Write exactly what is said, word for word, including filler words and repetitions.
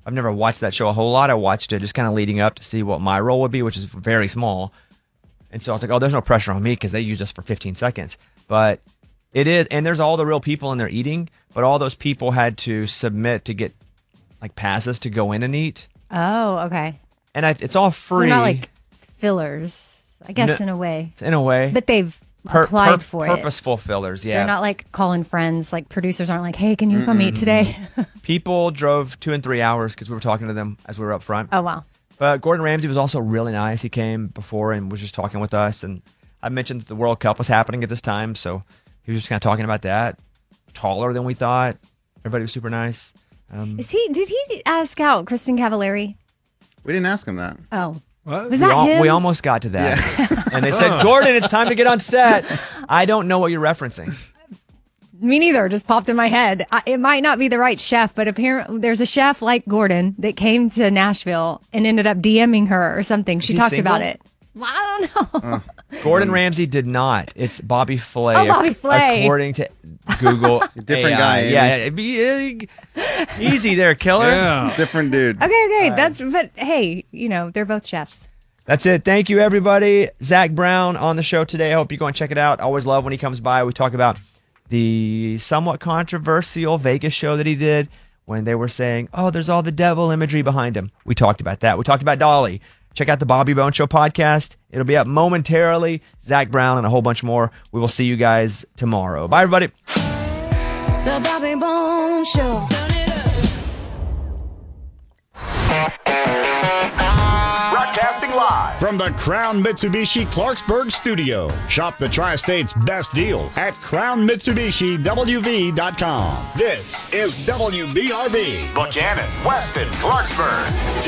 I've never watched that show a whole lot. I watched it just kind of leading up to see what my role would be, which is very small. And so I was like, oh, there's no pressure on me because they used us for fifteen seconds. But it is, and there's all the real people in there eating, but all those people had to submit to get like passes to go in and eat. Oh, okay. And I, it's all free. So not like fillers, I guess, No, in a way. In a way. But they've Per- applied per- for purposeful it. fillers, yeah. They're not like calling friends. Like producers aren't like, hey, can you come eat today? People drove two and three hours because we were talking to them as we were up front. Oh, wow. But Gordon Ramsay was also really nice. He came before and was just talking with us. And I mentioned that the World Cup was happening at this time. So he was just kind of talking about that. Taller than we thought. Everybody was super nice. Um, Is he? Did he ask out Kristen Cavallari? We didn't ask him that. Oh. What? Was we, that al- him? we almost got to that. Yeah. And they said, Gordon, it's time to get on set. I don't know what you're referencing. Me neither. Just popped in my head. I, it might not be the right chef, but apparently there's a chef like Gordon that came to Nashville and ended up DMing her or something. She he talked single? about it. I don't know. Uh, Gordon Ramsay did not. It's Bobby Flay. Oh, Bobby Flay. According to Google. Different A I. guy, Yeah, yeah. Be- uh, easy there, killer. Yeah. Different dude. Okay, okay. That's, but hey, you know, they're both chefs. That's it. Thank you, everybody. Zach Brown on the show today. I hope you go and check it out. I always love when he comes by. We talk about the somewhat controversial Vegas show that he did when they were saying, oh, there's all the devil imagery behind him. We talked about that. We talked about Dolly. Check out the Bobby Bone Show podcast. It'll be up momentarily. Zach Brown and a whole bunch more. We will see you guys tomorrow. Bye, everybody. The Bobby Bone Show. Broadcasting live from the Crown Mitsubishi Clarksburg studio. Shop the Tri-State's best deals at crown mitsubishi w v dot com. This is W B R B, Buchanan, Weston, Clarksburg.